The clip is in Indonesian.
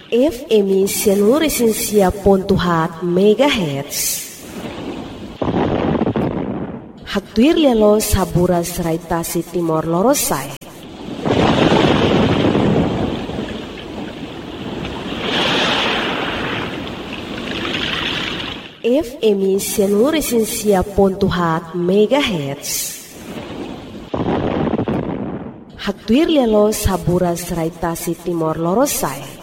FM Seluruh Pontuhat MHz. Haktuir lelo saburas raitasi Timor Lorosai. FM Seluruh Pontuhat MHz. Haktuir lelo saburas raitasi Timor Lorosai.